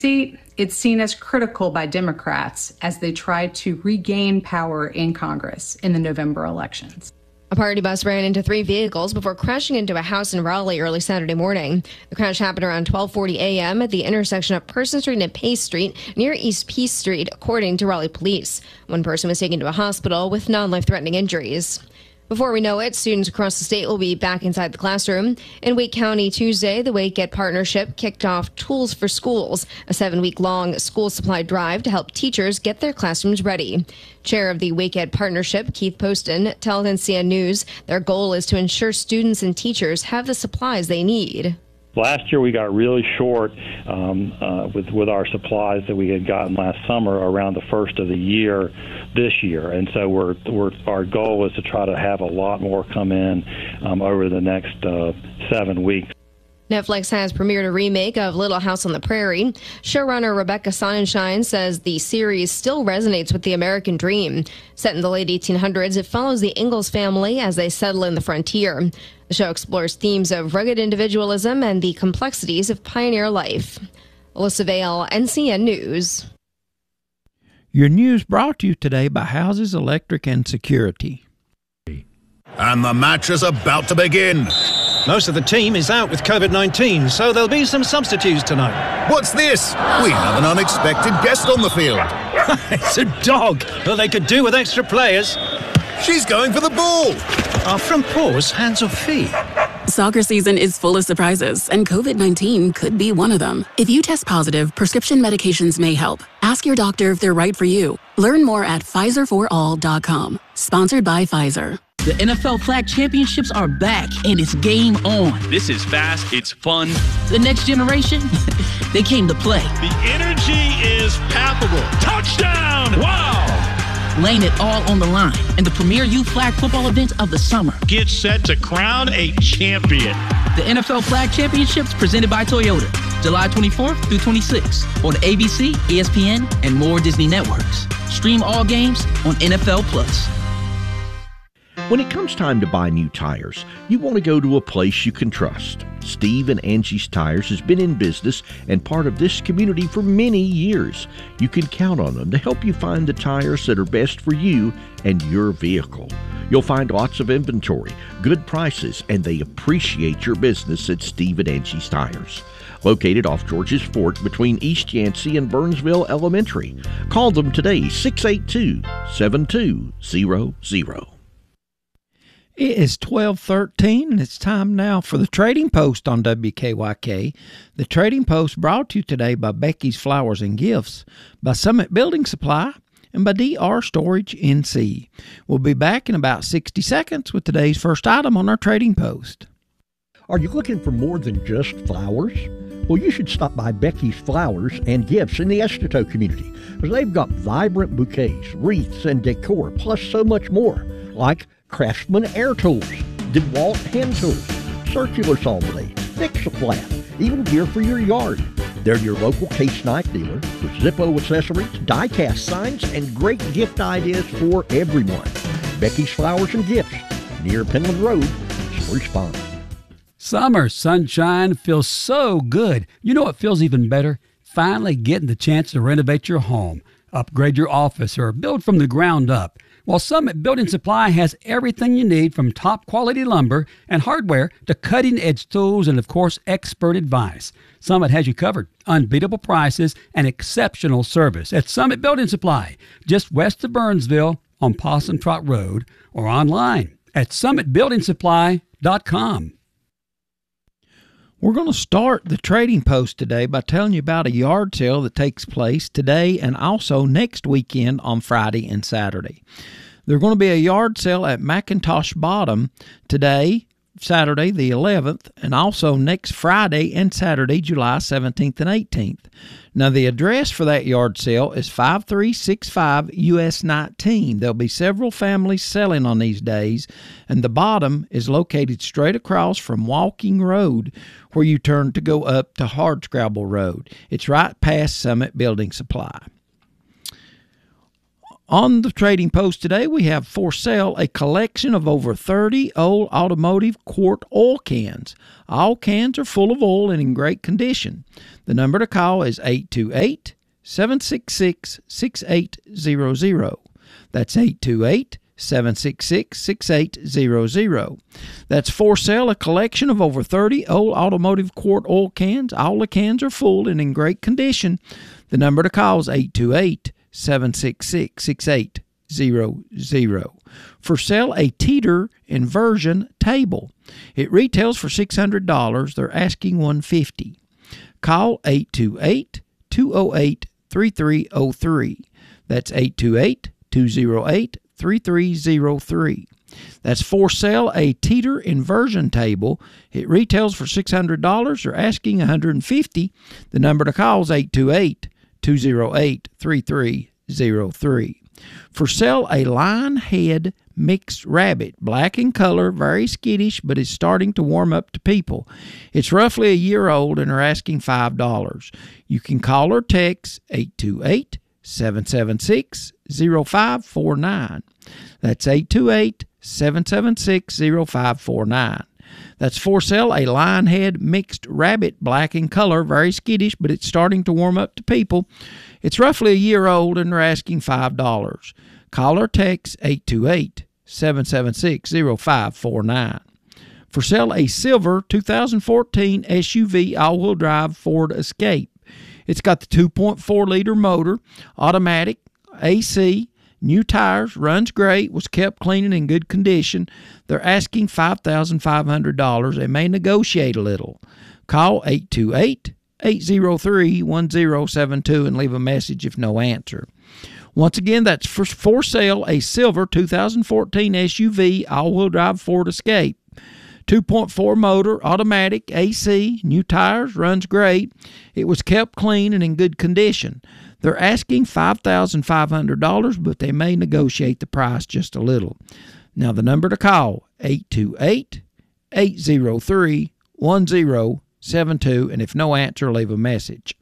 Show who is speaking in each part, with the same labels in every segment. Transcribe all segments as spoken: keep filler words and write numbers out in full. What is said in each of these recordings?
Speaker 1: seat, it's seen as critical by Democrats as they try to regain power in Congress in the November elections.
Speaker 2: A party bus ran into three vehicles before crashing into a house in Raleigh early Saturday morning. The crash happened around twelve forty a.m. at the intersection of Person Street and Pace Street near East Peace Street, according to Raleigh police. One person was taken to a hospital with non-life-threatening injuries. Before we know it, students across the state will be back inside the classroom. In Wake County Tuesday, the Wake Ed Partnership kicked off Tools for Schools, a seven-week-long school supply drive to help teachers get their classrooms ready. Chair of the Wake Ed Partnership, Keith Poston, tells N C N News their goal is to ensure students and teachers have the supplies they need.
Speaker 3: Last year we got really short um, uh, with with our supplies that we had gotten last summer around the first of the year this year, and so we're we're our goal is to try to have a lot more come in um, over the next uh, seven weeks.
Speaker 2: Netflix has premiered a remake of Little House on the Prairie. Showrunner Rebecca Sonnenschein says the series still resonates with the American dream. Set in the late eighteen hundreds, it follows the Ingalls family as they settle in the frontier. The show explores themes of rugged individualism and the complexities of pioneer life. Alyssa Vale, N C N News.
Speaker 4: Your news brought to you today by Houses, Electric, and Security.
Speaker 5: And the match is about to begin.
Speaker 6: Most of the team is out with COVID nineteen, so there'll be some substitutes tonight.
Speaker 5: What's this? We have an unexpected guest on the field.
Speaker 6: It's a dog. Well, they could do with extra players.
Speaker 5: She's going for the ball.
Speaker 6: Our front paws, hands or feet?
Speaker 7: Soccer season is full of surprises, and COVID nineteen could be one of them. If you test positive, prescription medications may help. Ask your doctor if they're right for you. Learn more at Pfizer for all dot com. Sponsored by Pfizer.
Speaker 8: The N F L Flag Championships are back, and it's game on.
Speaker 9: This is fast, it's fun.
Speaker 8: The next generation, they came to play.
Speaker 9: The energy is palpable. Touchdown! Wow!
Speaker 8: Laying it all on the line in the premier youth flag football event of the summer.
Speaker 9: Get set to crown a champion.
Speaker 8: The N F L Flag Championships presented by Toyota, July twenty-fourth through twenty-sixth on A B C, E S P N, and more Disney networks. Stream all games on N F L Plus.
Speaker 10: When it comes time to buy new tires, you want to go to a place you can trust. Steve and Angie's Tires has been in business and part of this community for many years. You can count on them to help you find the tires that are best for you and your vehicle. You'll find lots of inventory, good prices, and they appreciate your business at Steve and Angie's Tires. Located off George's Fort between East Yancey and Burnsville Elementary. Call them today, six eight two, seven two zero zero.
Speaker 4: It is twelve thirteen, and it's time now for the Trading Post on W K Y K. The Trading Post brought to you today by Becky's Flowers and Gifts, by Summit Building Supply, and by D R Storage N C. We'll be back in about sixty seconds with today's first item on our Trading Post.
Speaker 11: Are you looking for more than just flowers? Well, you should stop by Becky's Flowers and Gifts in the Estito community, because they've got vibrant bouquets, wreaths, and decor, plus so much more, like Craftsman Air Tools, DeWalt Hand Tools, Circular Saw Blades, Fix-A-Flat, even gear for your yard. They're your local case knife dealer with Zippo accessories, die-cast signs, and great gift ideas for everyone. Becky's Flowers and Gifts, near Penland Road, Spruce Pond.
Speaker 12: Summer sunshine feels so good. You know what feels even better? Finally getting the chance to renovate your home, upgrade your office, or build from the ground up. Well, Summit Building Supply has everything you need, from top-quality lumber and hardware to cutting-edge tools and, of course, expert advice. Summit has you covered. Unbeatable prices and exceptional service at Summit Building Supply, just west of Burnsville on Possum Trot Road, or online at summit building supply dot com.
Speaker 4: We're going to start the Trading Post today by telling you about a yard sale that takes place today and also next weekend on Friday and Saturday. There's going to be a yard sale at McIntosh Bottom today, Saturday the eleventh, and also next Friday and Saturday, July seventeenth and eighteenth. Now, the address for that yard sale is five three six five U S nineteen. There'll be several families selling on these days, and the bottom is located straight across from Walking Road, where you turn to go up to Hardscrabble Road. It's right past Summit Building Supply. On the Trading Post today, we have for sale a collection of over thirty old automotive quart oil cans. All cans are full of oil and in great condition. The number to call is eight two eight, seven six six, six eight zero zero. That's eight two eight, seven six six, six eight zero zero. That's for sale a collection of over thirty old automotive quart oil cans. All the cans are full and in great condition. The number to call is eight two eight, seven six six, six eight zero zero. For sale a Teeter inversion table. It retails for six hundred dollars. They're asking one hundred fifty dollars. Call eight two eight, two oh eight, three three oh three. That's eight two eight, two oh eight, three three oh three. That's for sale a Teeter inversion table. It retails for six hundred dollars. They're asking one hundred fifty dollars. The number to call is eight two eight, two oh eight, three three oh three. For sale a lion head mixed rabbit, black in color, very skittish, but is starting to warm up to people. It's roughly a year old and are asking five dollars. You can call or text eight two eight, seven seven six, oh five four nine. That's eight two eight, seven seven six, oh five four nine. That's for sale a lion head mixed rabbit, black in color, very skittish, but it's starting to warm up to people. It's roughly a year old and they're asking five dollars. Call or text eight two eight, seven seven six, oh five four nine. For sale a silver two thousand fourteen S U V all-wheel drive Ford Escape. It's got the two point four liter motor, automatic, A C, new tires, runs great, was kept clean and in good condition. They're asking five thousand five hundred dollars. They may negotiate a little. Call eight two eight, eight oh three, one oh seven two and leave a message if no answer. Once again, that's for, for sale a silver two thousand fourteen S U V all-wheel drive Ford Escape. two point four motor, automatic, A C, new tires, runs great. It was kept clean and in good condition. They're asking five thousand five hundred dollars, but they may negotiate the price just a little. Now the number to call, eight two eight, eight oh three, one oh seven two, and if no answer, leave a message.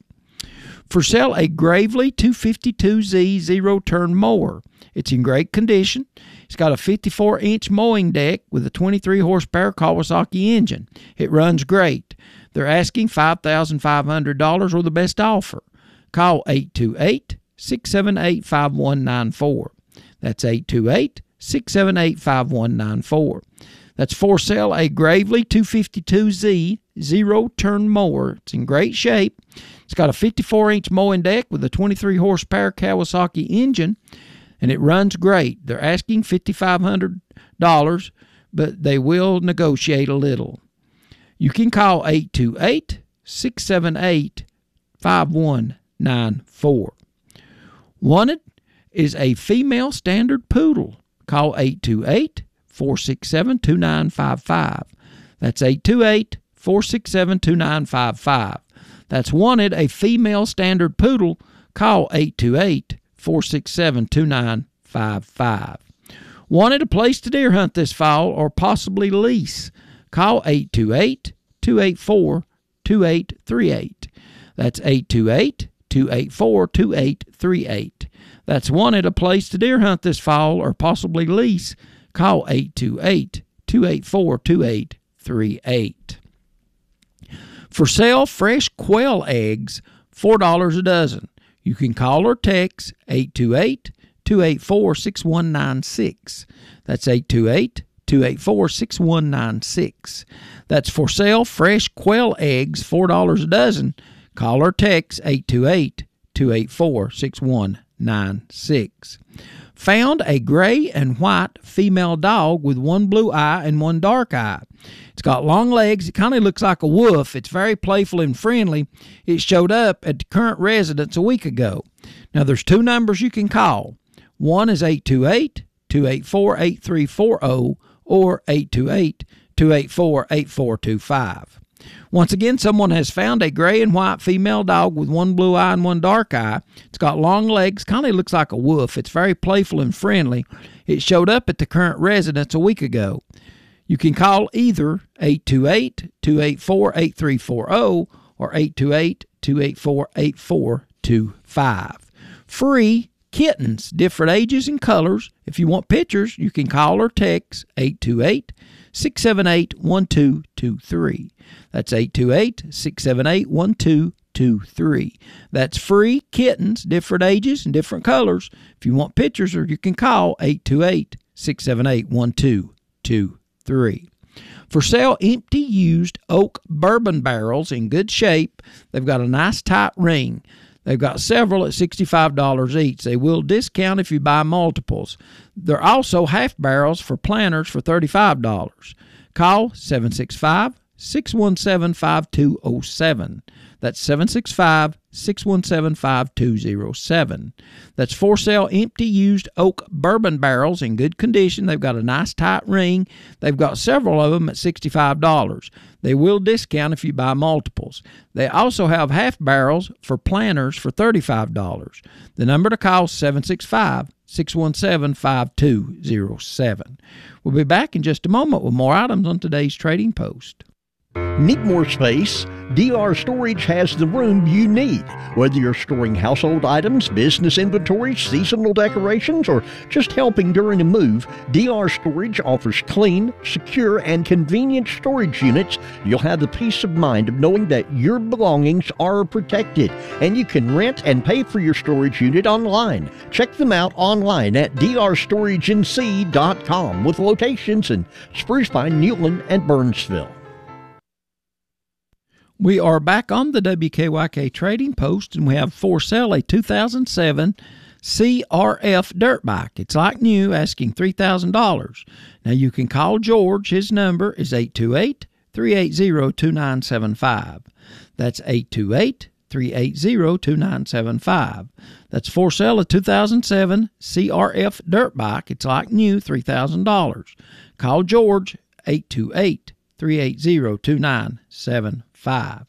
Speaker 4: For sale, a Gravely two fifty-two Z zero-turn mower. It's in great condition. It's got a fifty-four inch mowing deck with a twenty-three horsepower Kawasaki engine. It runs great. They're asking five thousand five hundred dollars or the best offer. Call eight two eight, six seven eight, five one nine four. That's eight two eight, six seven eight, five one nine four. That's for sale a Gravely two fifty-two Z zero-turn mower. It's in great shape. It's got a fifty-four inch mowing deck with a twenty-three horsepower Kawasaki engine, and it runs great. They're asking five thousand five hundred dollars, but they will negotiate a little. You can call eight two eight, six seven eight, five one nine four. Wanted is a female standard poodle. Call eight two eight, four six seven, two nine five five. That's eight two eight, four six seven, two nine five five. That's wanted a female standard poodle. Call eight two eight, four six seven, two nine five five. Wanted a place to deer hunt this fall or possibly lease? Call eight two eight, two eight four, two eight three eight. That's eight two eight, two eight four, two eight three eight. That's wanted a place to deer hunt this fall or possibly lease? Call eight two eight, two eight four, two eight three eight. For sale, fresh quail eggs, four dollars a dozen. You can call or text eight two eight, two eight four, six one nine six. That's eight two eight, two eight four, six one nine six. That's for sale, fresh quail eggs, four dollars a dozen. Call or text eight two eight, two eight four, six one nine six. Found a gray and white female dog with one blue eye and one dark eye. It's got long legs. It kind of looks like a wolf. It's very playful and friendly. It showed up at the current residence a week ago. Now, there's two numbers you can call. One is eight two eight, two eight four, eight three four zero or eight two eight, two eight four, eight four two five. Once again, someone has found a gray and white female dog with one blue eye and one dark eye. It's got long legs, kind of looks like a wolf. It's very playful and friendly. It showed up at the current residence a week ago. You can call either eight two eight, two eight four, eight three four zero or eight two eight, two eight four, eight four two five. Free kittens, different ages and colors. If you want pictures, you can call or text eight two eight, six seven eight, one two two three. That's eight two eight, six seven eight, one two two three. That's free kittens, different ages and different colors. If you want pictures, or you can call eight two eight, six seven eight, one two two three. For sale, empty used oak bourbon barrels in good shape. They've got a nice tight ring. They've got several at sixty-five dollars each. They will discount if you buy multiples. They're also half barrels for planters for thirty-five dollars. Call seven six five, six one seven, five two zero seven. That's seven six five, six one seven, five two zero seven. That's for sale empty used oak bourbon barrels in good condition. They've got a nice tight ring. They've got several of them at sixty-five dollars. They will discount if you buy multiples. They also have half barrels for planters for thirty-five dollars. The number to call is seven six five, six one seven, five two zero seven. We'll be back in just a moment with more items on today's Trading Post.
Speaker 11: Need more space? D R Storage has the room you need. Whether you're storing household items, business inventory, seasonal decorations, or just helping during a move, D R Storage offers clean, secure, and convenient storage units. You'll have the peace of mind of knowing that your belongings are protected, and you can rent and pay for your storage unit online. Check them out online at d r storage n c dot com with locations in Spruce Pine, Newland, and Burnsville.
Speaker 4: We are back on the W K Y K Trading Post, and we have for sale a two thousand seven C R F dirt bike. It's like new, asking three thousand dollars. Now you can call George. His number is eight two eight, three eight zero, two nine seven five. That's eight two eight, three eight zero, two nine seven five. That's for sale a two thousand seven C R F dirt bike. It's like new, three thousand dollars. Call George, eight two eight, three eight zero, two nine seven five.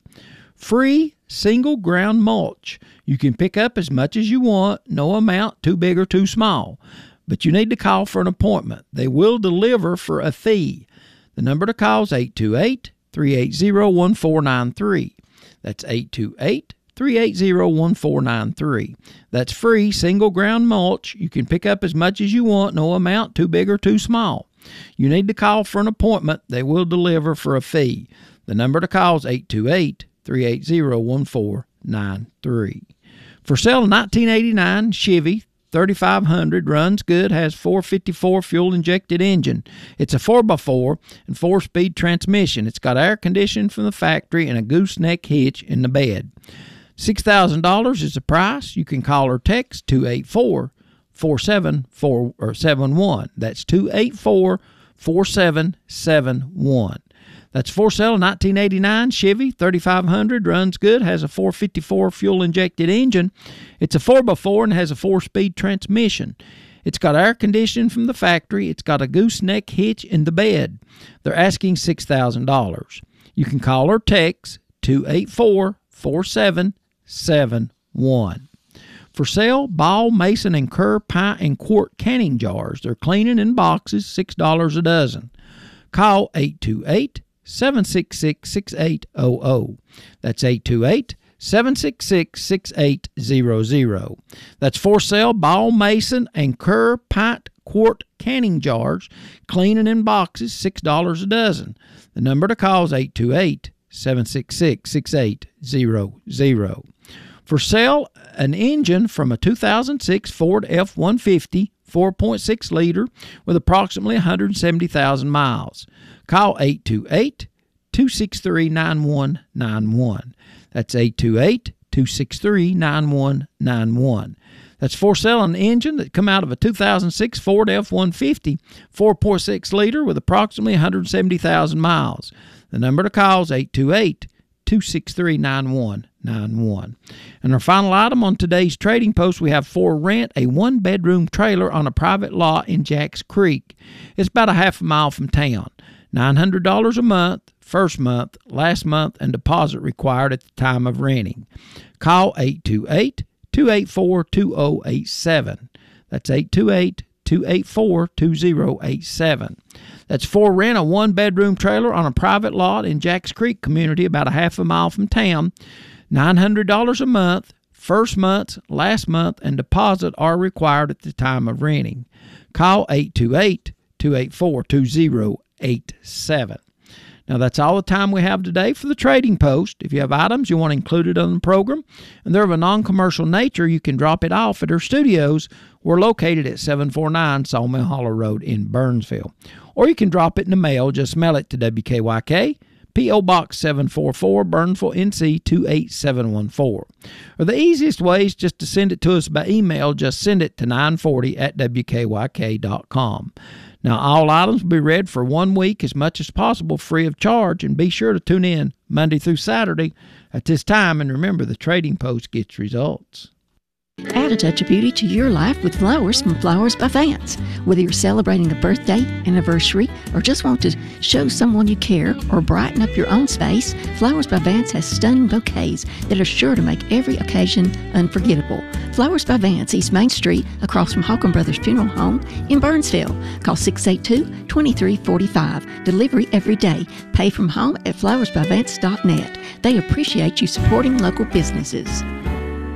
Speaker 4: Free single ground mulch. You can pick up as much as you want, no amount too big or too small. But you need to call for an appointment. They will deliver for a fee. The number to call is eight two eight, three eight zero, one four nine three. That's eight two eight, three eight zero, one four nine three. That's free single ground mulch. You can pick up as much as you want, no amount too big or too small. You need to call for an appointment. They will deliver for a fee. The number to call is eight two eight, three eight zero, one four nine three. For sale, nineteen eighty-nine Chevy thirty-five hundred, runs good, has four fifty-four fuel-injected engine. It's a four by four and four-speed transmission. It's got air conditioning from the factory and a gooseneck hitch in the bed. six thousand dollars is the price. You can call or text two eight four, four seven four or seven one. That's two eight four, four seven seven one. That's for sale, nineteen eighty-nine Chevy thirty-five hundred, runs good, has a four fifty-four fuel-injected engine. It's a four by four and has a four-speed transmission. It's got air conditioning from the factory. It's got a gooseneck hitch in the bed. They're asking six thousand dollars. You can call or text two eight four, four seven seven one. For sale, Ball, Mason, and Kerr pint and quart canning jars. They're cleaning in boxes, six dollars a dozen. Call eight two eight, seven six six, six eight zero zero. That's eight two eight, seven six six, six eight zero zero. That's for sale, Ball, Mason, and Kerr pint quart canning jars, cleaning in boxes, six dollars a dozen. The number to call is eight two eight, seven six six, six eight zero zero. For sale, an engine from a two thousand six Ford F one fifty, four point six liter, with approximately one hundred seventy thousand miles. Call eight two eight, two six three, nine one nine one. That's eight two eight, two six three, nine one nine one. That's for sale an engine that come out of a two thousand six Ford F one fifty, four point six liter, with approximately one hundred seventy thousand miles. The number to call is eight two eight, two six three, nine one nine one. And our final item on today's Trading Post, we have for rent a one-bedroom trailer on a private lot in Jacks Creek. It's about a half a mile from town. nine hundred dollars a month, first month, last month, and deposit required at the time of renting. Call eight two eight, two eight four, two zero eight seven. That's eight two eight, two eight four, two zero eight seven. That's for rent a one-bedroom trailer on a private lot in Jacks Creek community, about a half a mile from town. nine hundred dollars a month, First month, last month, and deposit are required at the time of renting. Call eight two eight, two eight four, two zero eight seven. Now, that's all the time we have today for the Trading Post. If you have items you want included on the program and they're of a non-commercial nature, you can drop it off at our studios. We're located at seven forty-nine Sawmill Hollow Road in Burnsville. Or you can drop it in the mail. Just mail it to W K Y K, P O. Box seven forty-four, Burnsville, N C two eight seven one four. Or the easiest way is just to send it to us by email. Just send it to nine forty at W K Y K dot com. Now, all items will be read for one week as much as possible free of charge, and be sure to tune in Monday through Saturday at this time, and remember, the Trading Post gets results.
Speaker 13: Add a touch of beauty to your life with flowers from Flowers by Vance. Whether you're celebrating a birthday, anniversary, or just want to show someone you care or brighten up your own space, Flowers by Vance has stunning bouquets that are sure to make every occasion unforgettable. Flowers by Vance, East Main Street, across from Holcomb Brothers Funeral Home in Burnsville. Call six eight two, two three four five. Delivery every day. Pay from home at flowers by vance dot net. They appreciate you supporting local businesses.